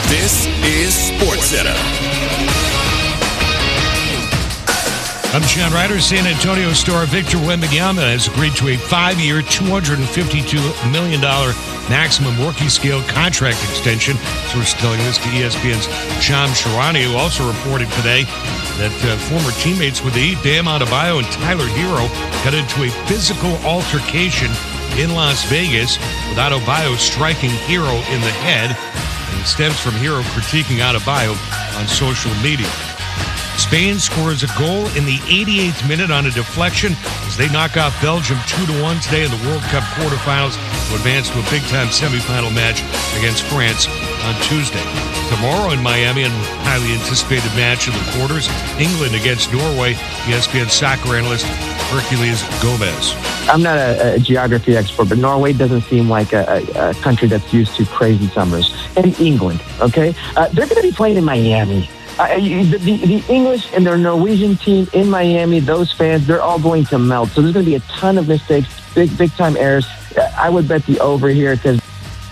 This is SportsCenter. I'm John Ryder. San Antonio star Victor Wembanyama has agreed to a 5-year, $252 million maximum rookie scale contract extension. Sources telling this to ESPN's Shams Charania, who also reported today that former teammates with the Heat, Bam Adebayo and Tyler Hero, got into a physical altercation in Las Vegas, with Adebayo striking Hero in the head. And it stems from Hero critiquing Adebayo on social media. Spain scores a goal in the 88th minute on a deflection as they knock off Belgium 2-1 today in the World Cup quarterfinals to advance to a big-time semifinal match against France on Tuesday. Tomorrow in Miami, a highly anticipated match in the quarters, England against Norway, ESPN soccer analyst Hercules Gomez. I'm not a geography expert, but Norway doesn't seem like a country that's used to crazy summers. And England, okay? They're going to be playing in Miami. The English and their Norwegian team in Miami, those fans, they're all going to melt. So there's going to be a ton of mistakes, big-time errors. I would bet the over here because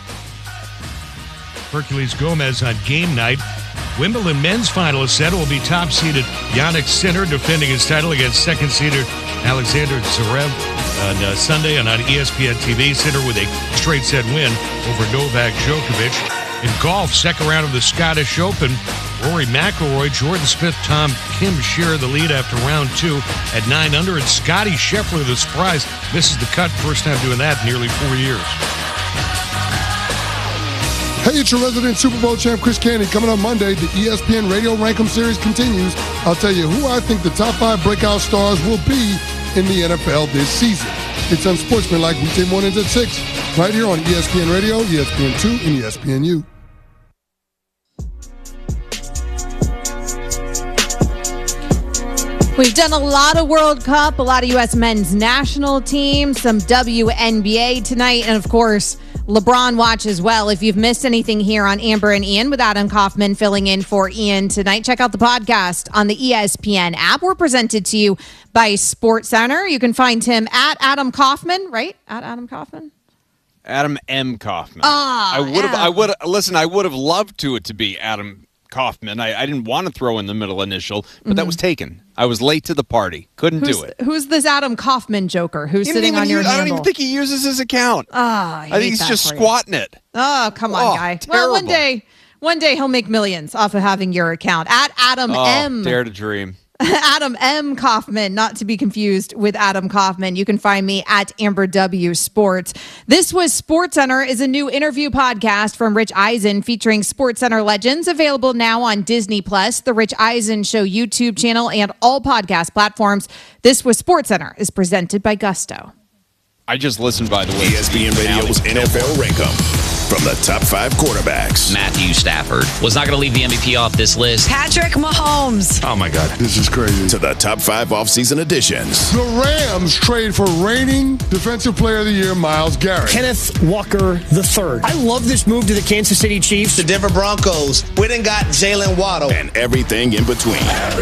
Hercules Gomez on game night. Wimbledon men's final is set. It will be top-seeded Jannik Sinner defending his title against second-seeded Alexander Zverev on Sunday, and on ESPN TV, Sinner with a straight-set win over Novak Djokovic. In golf, second round of the Scottish Open, Rory McIlroy, Jordan Spieth, Tom Kim share the lead after round 2 at 9 under, and Scotty Scheffler, the surprise, misses the cut. First time doing that in nearly 4 years. Hey, it's your resident Super Bowl champ, Chris Canty. Coming up Monday, the ESPN Radio Rankum Series continues. I'll tell you who I think the top 5 breakout stars will be in the NFL this season. It's Unsportsmanlike weekday mornings at 6, right here on ESPN Radio, ESPN2, and ESPNU. We've done a lot of World Cup, a lot of U.S. men's national team, some WNBA tonight, and of course, LeBron watch as well. If you've missed anything here on Amber and Ian with Adam Kaufman filling in for Ian tonight, check out the podcast on the ESPN app. We're presented to you by SportsCenter. You can find him at Adam Kaufman, right? At Adam Kaufman? Adam M. Kaufman. I would have loved it to be Adam Kaufman. I didn't want to throw in the middle initial, but that was taken. I was late to the party. Couldn't do it. Who's this Adam Kaufman joker who's sitting on your handle? I don't even think he uses his account. I think he's just squatting it. Oh, come on, guy. Terrible. Well, one day he'll make millions off of having your account. At Adam M. Dare to dream. Adam M. Kaufman, not to be confused with Adam Kaufman. You can find me at Amber W. Sports. This was SportsCenter is a new interview podcast from Rich Eisen featuring SportsCenter legends, available now on Disney+, the Rich Eisen Show YouTube channel, and all podcast platforms. This was SportsCenter is presented by Gusto. I just listened, by the way. ESPN Radio's NFL Rankum. From the top 5 quarterbacks. Matthew Stafford was not going to leave the MVP off this list. Patrick Mahomes. Oh, my God. This is crazy. To the top 5 offseason additions. The Rams trade for reigning Defensive Player of the Year, Myles Garrett. Kenneth Walker III. I love this move to the Kansas City Chiefs. The Denver Broncos went and got Jalen Waddle. And everything in between.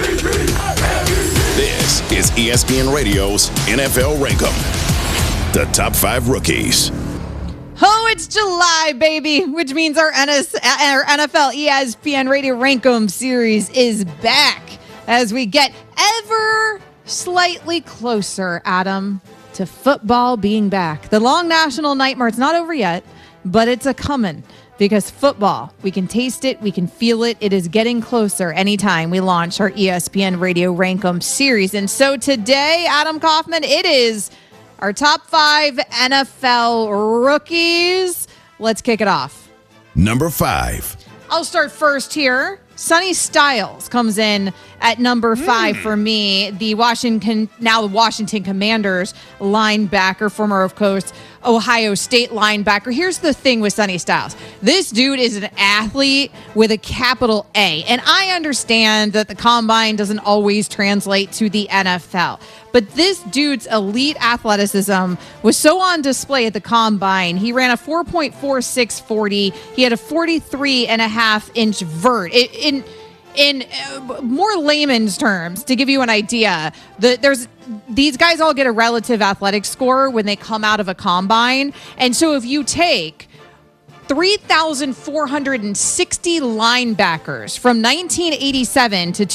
This is ESPN Radio's NFL Rankum. The top 5 rookies. Oh, it's July, baby, which means our NFL ESPN Radio Rankum series is back as we get ever slightly closer, Adam, to football being back. The long national nightmare, it's not over yet, but it's a-coming because football, we can taste it, we can feel it. It is getting closer anytime we launch our ESPN Radio Rankum series. And so today, Adam Kaufman, it is our top 5 NFL rookies. Let's kick it off. Number 5. I'll start first here. Sonny Styles comes in at number 5 for me. The Washington Commanders linebacker, former, of course, Ohio State linebacker. Here's the thing with Sonny Styles. This dude is an athlete with a capital A. And I understand that the combine doesn't always translate to the NFL. But this dude's elite athleticism was so on display at the combine. He ran a 4.46 40. He had a 43.5-inch vert. In more layman's terms, to give you an idea, these guys all get a relative athletic score when they come out of a combine. And so if you take 3,460 linebackers from 1987 to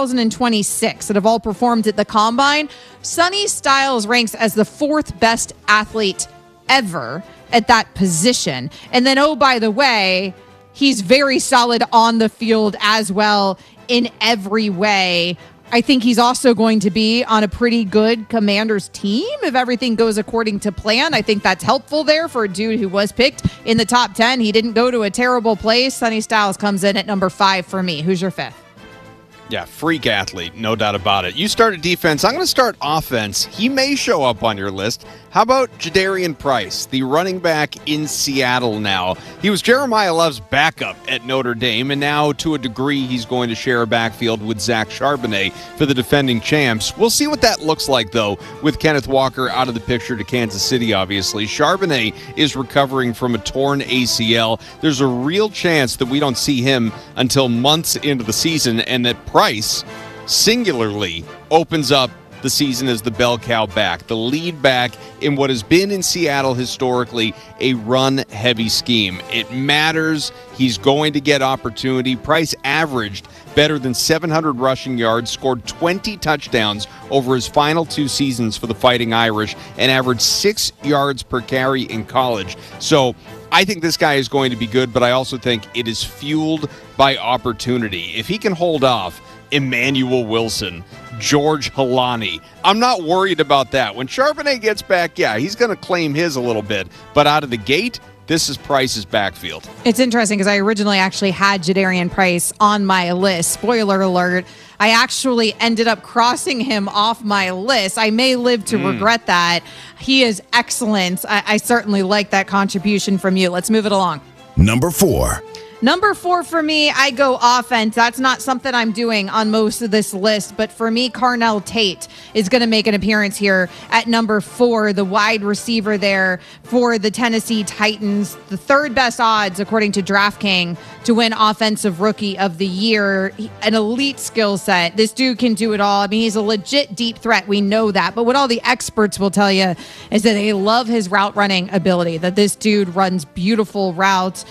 2026 that have all performed at the Combine. Sonny Styles ranks as the 4th best athlete ever at that position. And then, oh, by the way, he's very solid on the field as well in every way. I think he's also going to be on a pretty good Commanders team if everything goes according to plan. I think that's helpful there for a dude who was picked in the top 10. He didn't go to a terrible place. Sonny Styles comes in at number 5 for me. Who's your 5th? Yeah, freak athlete, no doubt about it. You started defense. I'm going to start offense. He may show up on your list. How about Jadarian Price, the running back in Seattle now? He was Jeremiah Love's backup at Notre Dame, and now, to a degree, he's going to share a backfield with Zach Charbonnet for the defending champs. We'll see what that looks like, though, with Kenneth Walker out of the picture to Kansas City, obviously. Charbonnet is recovering from a torn ACL. There's a real chance that we don't see him until months into the season, and that Price singularly opens up the season as the bell cow back, the lead back in what has been in Seattle historically a run-heavy scheme. It matters. He's going to get opportunity. Price averaged better than 700 rushing yards, scored 20 touchdowns over his final 2 seasons for the Fighting Irish, and averaged 6 yards per carry in college. So I think this guy is going to be good, but I also think it is fueled by opportunity. If he can hold off Emmanuel Wilson, George Halani, I'm not worried about that. When Charbonnet gets back, yeah, he's going to claim his a little bit, but out of the gate, this is Price's backfield. It's interesting because I originally actually had Jadarian Price on my list. Spoiler alert, I actually ended up crossing him off my list. I may live to regret that. He is excellent. I certainly like that contribution from you. Let's move it along. Number 4. Number 4 for me, I go offense. That's not something I'm doing on most of this list, but for me, Carnell Tate is going to make an appearance here at number 4, the wide receiver there for the Tennessee Titans. The 3rd best odds, according to DraftKings, to win Offensive Rookie of the Year. An elite skill set. This dude can do it all. I mean, he's a legit deep threat. We know that. But what all the experts will tell you is that they love his route running ability, that this dude runs beautiful routes.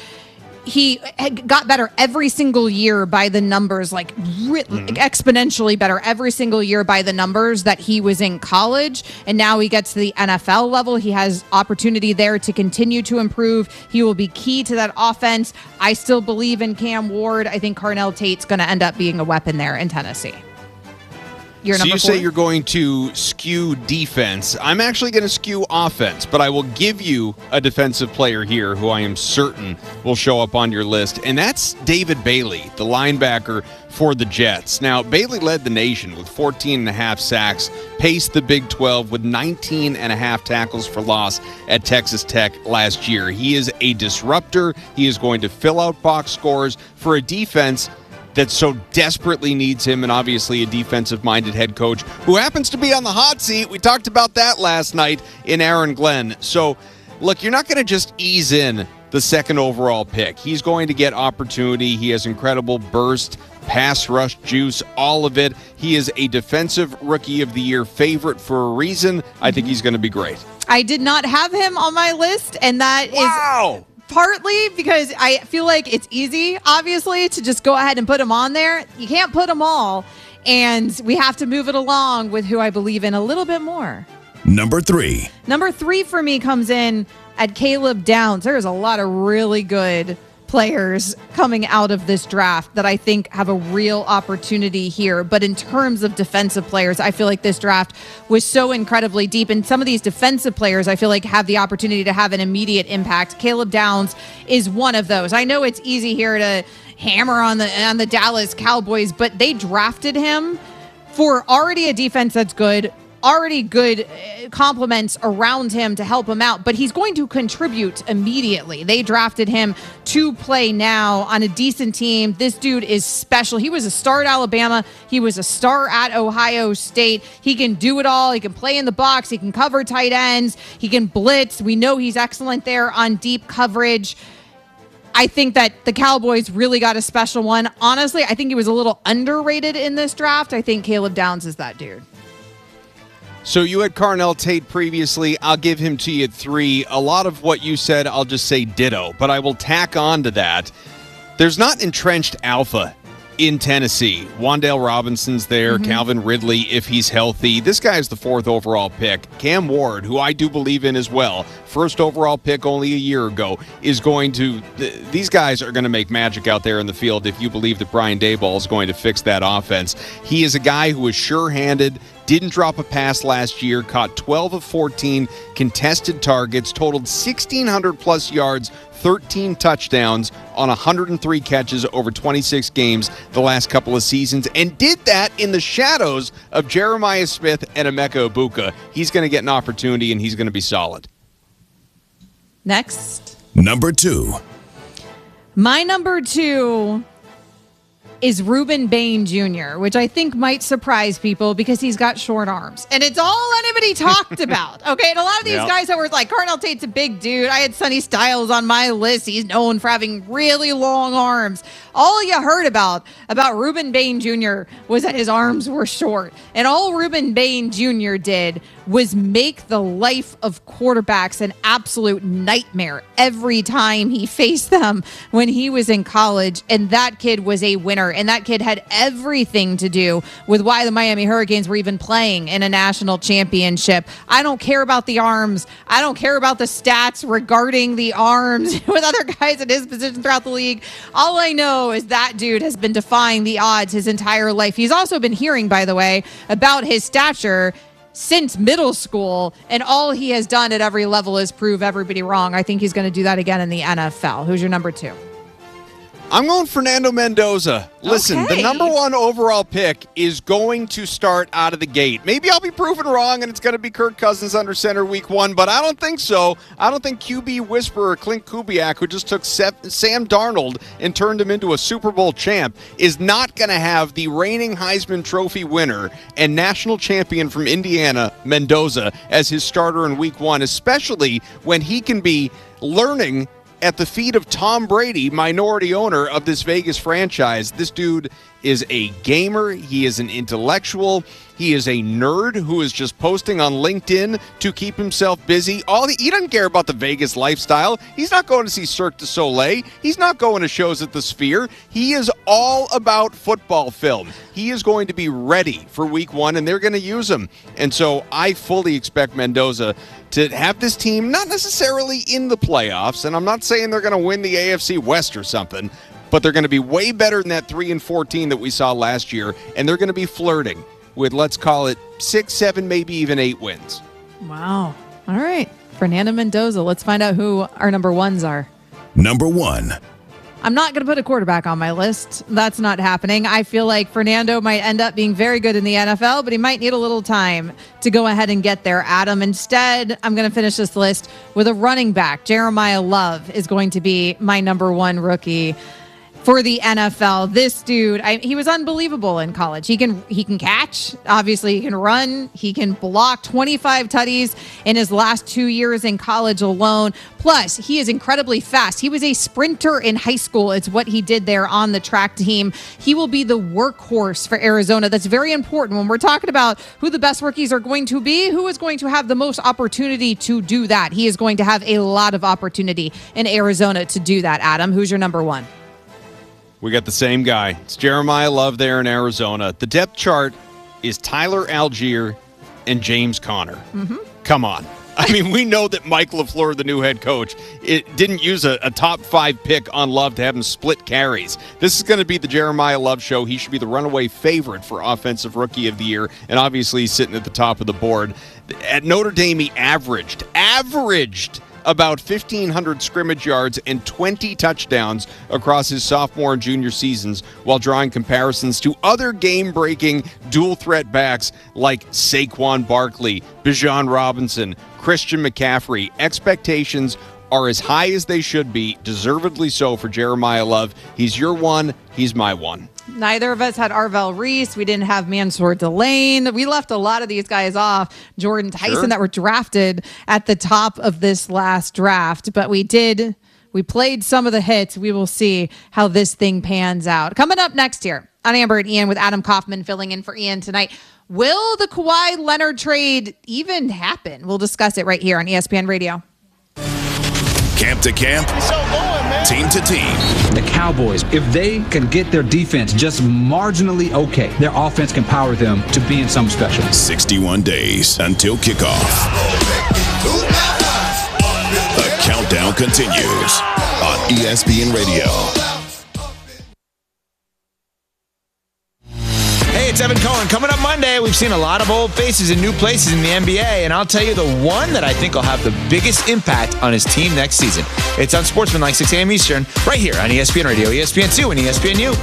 He got better every single year by the numbers, like exponentially better every single year by the numbers that he was in college. And now he gets to the NFL level. He has opportunity there to continue to improve. He will be key to that offense. I still believe in Cam Ward. I think Carnell Tate's going to end up being a weapon there in Tennessee. So you say you're going to skew defense. I'm actually going to skew offense, but I will give you a defensive player here who I am certain will show up on your list, and that's David Bailey, the linebacker for the Jets. Now, Bailey led the nation with 14.5 sacks, paced the Big 12 with 19.5 tackles for loss at Texas Tech last year. He is a disruptor. He is going to fill out box scores for a defense that so desperately needs him, and obviously a defensive-minded head coach who happens to be on the hot seat. We talked about that last night in Aaron Glenn. So, look, you're not going to just ease in the 2nd overall pick. He's going to get opportunity. He has incredible burst, pass rush juice, all of it. He is a defensive rookie of the year favorite for a reason. I think he's going to be great. I did not have him on my list, and that is partly because I feel like it's easy, obviously, to just go ahead and put him on there. You can't put them all, and we have to move it along with who I believe in a little bit more. Number 3. Number 3 for me comes in at Caleb Downs. There's a lot of really good players coming out of this draft that I think have a real opportunity here. But in terms of defensive players, I feel like this draft was so incredibly deep. And some of these defensive players, I feel like, have the opportunity to have an immediate impact. Caleb Downs is one of those. I know it's easy here to hammer on the Dallas Cowboys, but they drafted him for already a defense that's good, already good compliments around him to help him out, but he's going to contribute immediately. They drafted him to play now on a decent team. This dude is special. He was a star at Alabama. He was a star at Ohio State. He can do it all. He can play in the box. He can cover tight ends. He can blitz. We know he's excellent there on deep coverage. I think that the Cowboys really got a special one. Honestly, I think he was a little underrated in this draft. I think Caleb Downs is that dude. So you had Carnell Tate previously. I'll give him to you at 3. A lot of what you said, I'll just say ditto. But I will tack on to that. There's not entrenched alpha in Tennessee. Wan'Dale Robinson's there. Calvin Ridley, if he's healthy. This guy's the 4th overall pick. Cam Ward, who I do believe in as well, 1st overall pick only a year ago, is going to... These guys are going to make magic out there in the field if you believe that Brian Daboll is going to fix that offense. He is a guy who is sure-handed, didn't drop a pass last year, caught 12 of 14 contested targets, totaled 1,600-plus yards, 13 touchdowns on 103 catches over 26 games the last couple of seasons, and did that in the shadows of Jeremiah Smith and Emeka Egbuka. He's going to get an opportunity, and he's going to be solid. Next. Number 2. My number 2 is Ruben Bain Jr., which I think might surprise people because he's got short arms. And it's all anybody talked about. Okay, and a lot of these guys that were like, Carnell Tate's a big dude. I had Sonny Styles on my list. He's known for having really long arms. All you heard about Ruben Bain Jr. was that his arms were short. And all Ruben Bain Jr. did was make the life of quarterbacks an absolute nightmare every time he faced them when he was in college. And that kid was a winner. And that kid had everything to do with why the Miami Hurricanes were even playing in a national championship. I don't care about the arms. I don't care about the stats regarding the arms with other guys in his position throughout the league. All I know is that dude has been defying the odds his entire life. He's also been hearing, by the way, about his stature since middle school, and all he has done at every level is prove everybody wrong. I think he's going to do that again in the NFL. Who's your number 2? I'm going Fernando Mendoza. Listen, the number 1 overall pick is going to start out of the gate. Maybe I'll be proven wrong and it's going to be Kirk Cousins under center week 1, but I don't think so. I don't think QB whisperer Clint Kubiak, who just took Sam Darnold and turned him into a Super Bowl champ, is not going to have the reigning Heisman Trophy winner and national champion from Indiana, Mendoza, as his starter in week 1, especially when he can be learning at the feet of Tom Brady, minority owner of this Vegas franchise. This dude is a gamer. He is an intellectual. He is a nerd who is just posting on LinkedIn to keep himself busy. He doesn't care about the Vegas lifestyle. He's not going to see Cirque du Soleil. He's not going to shows at the Sphere. He is all about football film. He is going to be ready for week 1, and they're going to use him. And so I fully expect Mendoza to have this team not necessarily in the playoffs, and I'm not saying they're going to win the AFC West or something, but they're going to be way better than that 3-14 that we saw last year, and they're going to be flirting with, let's call it 6, 7, maybe even 8 wins. Wow. All right. Fernando Mendoza. Let's find out who our number 1s are. Number 1. I'm not going to put a quarterback on my list. That's not happening. I feel like Fernando might end up being very good in the NFL, but he might need a little time to go ahead and get there, Adam. Instead, I'm going to finish this list with a running back. Jeremiah Love is going to be my number 1 rookie for the NFL. This dude, he was unbelievable in college. He can catch. Obviously, he can run. He can block. 25 tutties in his last 2 years in college alone. Plus, he is incredibly fast. He was a sprinter in high school. It's what he did there on the track team. He will be the workhorse for Arizona. That's very important when we're talking about who the best rookies are going to be, who is going to have the most opportunity to do that. He is going to have a lot of opportunity in Arizona to do that. Adam, who's your number 1? We got the same guy. It's Jeremiah Love there in Arizona. The depth chart is Tyler Algier and James Conner. Come on. I mean, we know that Mike LaFleur, the new head coach, didn't use a top 5 pick on Love to have him split carries. This is going to be the Jeremiah Love show. He should be the runaway favorite for Offensive Rookie of the Year, and obviously he's sitting at the top of the board. At Notre Dame, he averaged about 1,500 scrimmage yards and 20 touchdowns across his sophomore and junior seasons, while drawing comparisons to other game-breaking dual-threat backs like Saquon Barkley, Bijan Robinson, Christian McCaffrey. Expectations are as high as they should be, deservedly so for Jeremiah Love. He's your 1. He's my 1. Neither of us had Arvell Reese. We didn't have Mansour Delane. We left a lot of these guys off. Jordan Tyson that were drafted at the top of this last draft. But we played some of the hits. We will see how this thing pans out. Coming up next here on Amber and Ian with Adam Kaufman filling in for Ian tonight. Will the Kawhi Leonard trade even happen? We'll discuss it right here on ESPN Radio. Camp to camp, team to team. The Cowboys, if they can get their defense just marginally okay, their offense can power them to being something special. 61 days until kickoff. The countdown continues on ESPN Radio. Hey, it's Evan Cohen. Coming up Monday, we've seen a lot of old faces in new places in the NBA, and I'll tell you the one that I think will have the biggest impact on his team next season. It's on Sportsmanlike, 6 a.m. Eastern, right here on ESPN Radio, ESPN2, and ESPNU.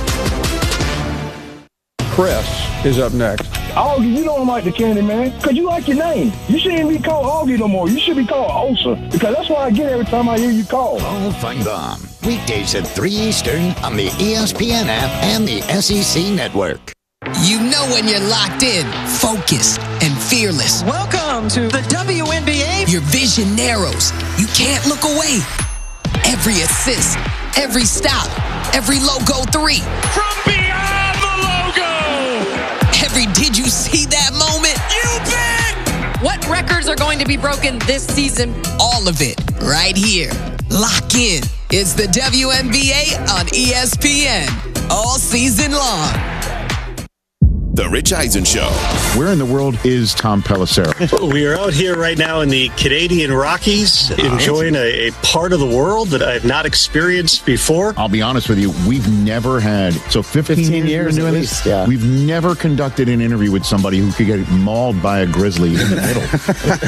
Chris is up next. Augie, you don't like the candy, man, because you like your name. You shouldn't be called Augie no more. You should be called Osa, because that's what I get every time I hear you call. All Feinbaum. Weekdays at 3 Eastern on the ESPN app and the SEC Network. You know when you're locked in, focused, and fearless. Welcome to the WNBA. Your vision narrows. You can't look away. Every assist, every stop, every logo 3. From beyond the logo. Every did you see that moment? You bet. What records are going to be broken this season? All of it right here. Lock in. It's the WNBA on ESPN. All season long. The Rich Eisen Show. Where in the world is Tom Pelissero? We are out here right now in the Canadian Rockies, enjoying a part of the world that I've not experienced before. I'll be honest with you, we've never had, 15 years doing this? Yeah. We've never conducted an interview with somebody who could get mauled by a grizzly in the middle.